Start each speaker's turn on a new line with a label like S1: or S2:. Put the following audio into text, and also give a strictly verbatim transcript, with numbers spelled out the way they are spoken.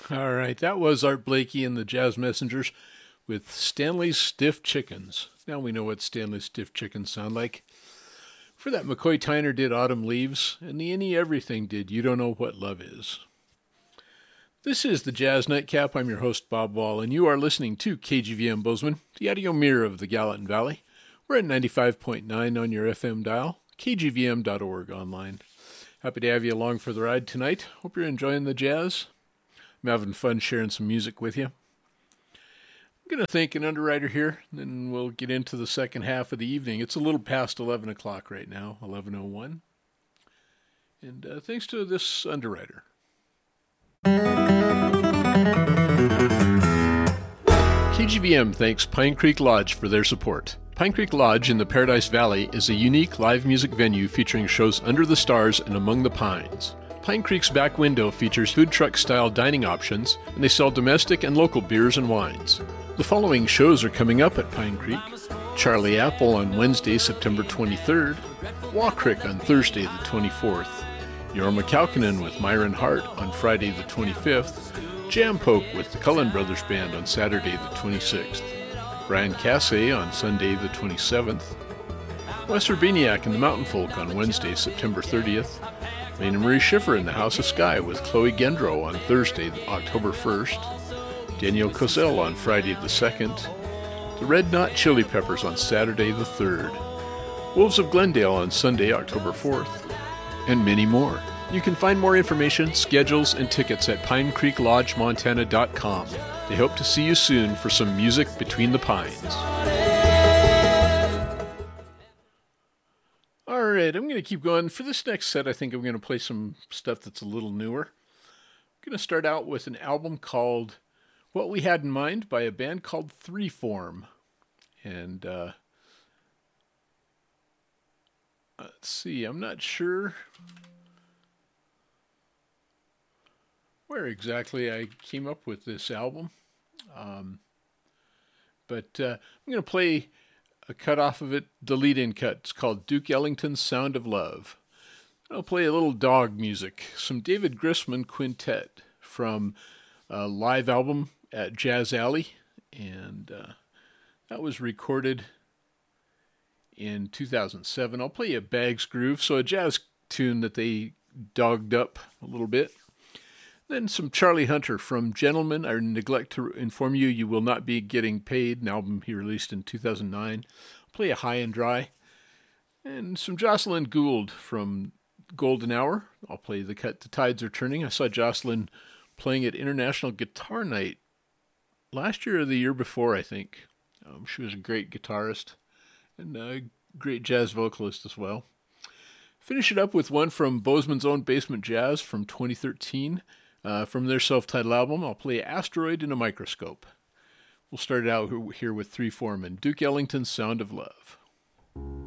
S1: All right, that was Art Blakey and the Jazz Messengers with Stanley's Stiff Chickens. Now we know what Stanley's Stiff Chickens sound like. For that, McCoy Tyner did Autumn Leaves, and the Any Everything did You Don't Know What Love Is. This is the Jazz Nightcap. I'm your host, Bob Wall, and you are listening to K G V M Bozeman, the audio mirror of the Gallatin Valley. We're at ninety-five point nine on your F M dial, k g v m dot org online. Happy to have you along for the ride tonight. Hope you're enjoying the jazz. I'm having fun sharing some music with you. I'm going to thank an underwriter here, and then we'll get into the second half of the evening. It's a little past eleven o'clock right now, eleven oh one. And uh, thanks to this underwriter. K G V M thanks Pine Creek Lodge for their support. Pine Creek Lodge in the Paradise Valley is a unique live music venue featuring shows under the stars and among the pines. Pine Creek's back window features food truck-style dining options, and they sell domestic and local beers and wines. The following shows are coming up at Pine Creek: Charlie Apple on Wednesday, September twenty-third, Waucrick on Thursday, the twenty-fourth, Jorma Kaukonen with Myron Hart on Friday, the twenty-fifth, Jam Poke with the Cullen Brothers Band on Saturday, the twenty-sixth, Brian Cassay on Sunday, the twenty-seventh, Wes Urbaniak and the Mountain Folk on Wednesday, September thirtieth, Lena Marie Schiffer in the House of Sky with Chloe Gendro on Thursday, October first, Daniel Cosell on Friday the second, the Red Knot Chili Peppers on Saturday the third, Wolves of Glendale on Sunday, October fourth, and many more. You can find more information, schedules, and tickets at pine creek lodge montana dot com. They hope to see you soon for some music between the pines. All right, I'm going to keep going. For this next set, I think I'm going to play some stuff that's a little newer. I'm going to start out with an album called What We Had in Mind by a band called Three Form. And uh, let's see, I'm not sure where exactly I came up with this album. Um, but uh, I'm going to play a cut off of it, the lead-in cut. It's called Duke Ellington's Sound of Love. I'll play a little dog music, some David Grisman Quintet from a live album at Jazz Alley, and uh, that was recorded in two thousand seven. I'll play a Bags Groove, so a jazz tune that they dogged up a little bit. Then some Charlie Hunter from Gentlemen. I neglect to inform you, you will not be getting paid, an album he released in two thousand nine. I'll play a High and Dry. And some Jocelyn Gould from Golden Hour. I'll play the cut The Tides Are Turning. I saw Jocelyn playing at International Guitar Night last year or the year before, I think. Um, she was a great guitarist and a great jazz vocalist as well. Finish it up with one from Bozeman's Own Basement Jazz from twenty thirteen. Uh, from their self-titled album, I'll play Asteroid in a Microscope. We'll start it out here with Three Form and Duke Ellington's Sound of Love.